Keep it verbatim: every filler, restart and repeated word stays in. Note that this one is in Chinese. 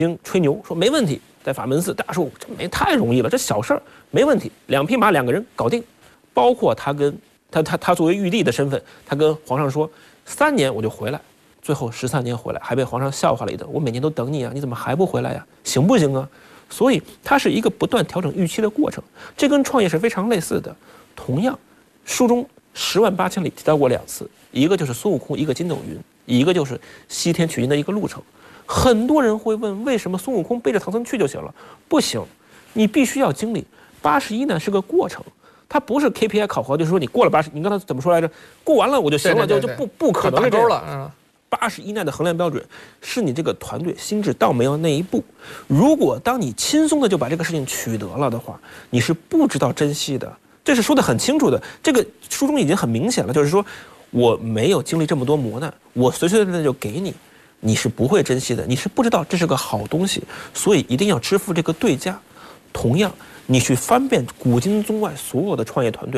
经吹牛说没问题，在法门寺大家说这没太容易了，这小事儿没问题，两匹马两个人搞定。包括他跟他他他作为玉帝的身份，他跟皇上说三年我就回来，最后十三年回来，还被皇上笑话了一顿。我每年都等你啊，你怎么还不回来呀？行不行啊？所以它是一个不断调整预期的过程，这跟创业是非常类似的。同样，书中十万八千里提到过两次，一个就是孙悟空，一个筋斗云，一个就是西天取经的一个路程。很多人会问，为什么孙悟空背着唐僧去就行了？不行，你必须要经历八十一难是个过程，它不是 K P I 考核，就是说你过了八十，你刚才怎么说来着？过完了我就行了， 对对对对就就不不可能是这样了。嗯， 八十一难的衡量标准是你这个团队心智到没有那一步。如果当你轻松的就把这个事情取得了的话，你是不知道珍惜的。这是说的很清楚的，这个书中已经很明显了，就是说我没有经历这么多磨难，我随随便便就给你。你是不会珍惜的，你是不知道这是个好东西，所以一定要支付这个对价。同样，你去翻遍古今中外所有的创业团队。